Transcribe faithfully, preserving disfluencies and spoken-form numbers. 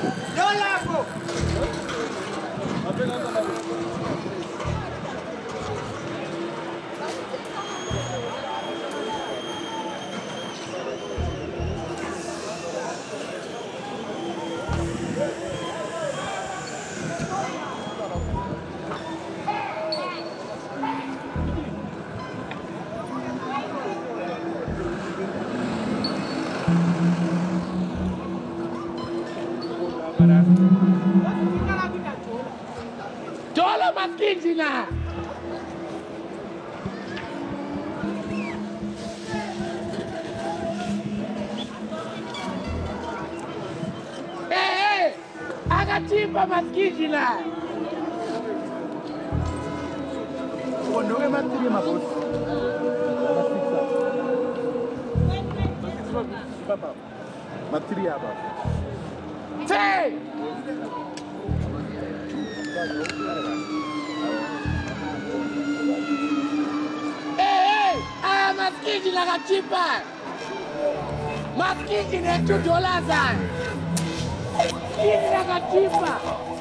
Jolo makin sina. Eh eh, akachimba maskini sina. Ondoke matiri mabosi. Papa. Matiri hapa. Hey! Hey, ah, maskini na kachimba. Maskini na chuto laza. Maskini na kachimba.